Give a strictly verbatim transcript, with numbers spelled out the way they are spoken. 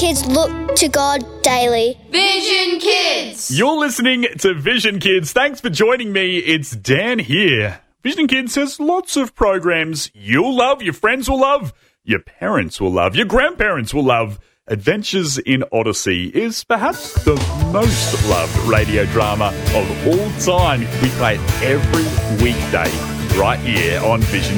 kids look to God daily. Vision Kids! You're listening to Vision Kids. Thanks for joining me. It's Dan here. Vision Kids has lots of programs you'll love, your friends will love, your parents will love, your grandparents will love. Adventures in Odyssey is perhaps the most loved radio drama of all time. We play it every weekday right here on Vision